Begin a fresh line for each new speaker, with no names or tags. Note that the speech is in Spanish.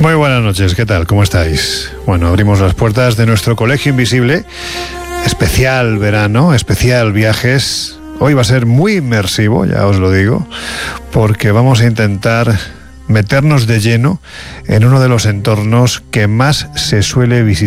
Muy buenas noches, ¿qué tal? ¿Cómo estáis? Bueno, abrimos las puertas de nuestro Colegio Invisible, especial verano, especial viajes. Hoy va a ser muy inmersivo, ya os lo digo, porque vamos a intentar meternos de lleno en uno de los entornos que más se suele visitar